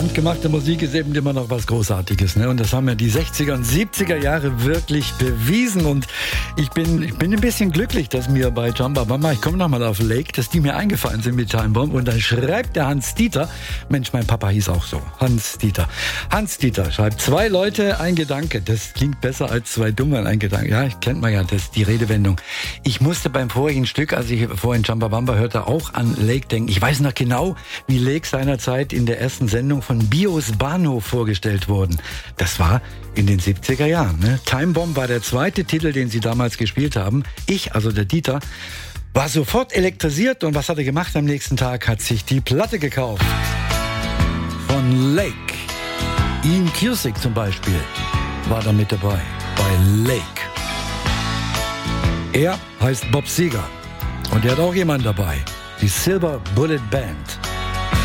Handgemachte Musik ist eben immer noch was Großartiges, ne? Und das haben ja die 60er und 70er Jahre wirklich bewiesen. Und ich bin ein bisschen glücklich, dass mir bei Chumbawamba, ich komme nochmal auf Lake, dass die mir eingefallen sind mit Time Bomb. Und dann schreibt der Hans Dieter, Mensch, mein Papa hieß auch so, Hans Dieter. Hans Dieter schreibt, 2 Leute, ein Gedanke. Das klingt besser als 2 Dumme, ein Gedanke. Ja, kennt man ja, das die Redewendung. Ich musste beim vorigen Stück, als ich vorhin Chumbawamba hörte, auch an Lake denken. Ich weiß noch genau, wie Lake seinerzeit in der ersten Sendung von Bios Bahnhof vorgestellt wurden. Das war in den 70er Jahren. Ne? Time Bomb war der zweite Titel, den sie damals gespielt haben. Ich, also der Dieter, war sofort elektrisiert. Und was hat er gemacht am nächsten Tag? Hat sich die Platte gekauft. Von Lake. Ian Cusick zum Beispiel war da mit dabei. Bei Lake. Er heißt Bob Seger. Und er hat auch jemanden dabei. Die Silver Bullet Band.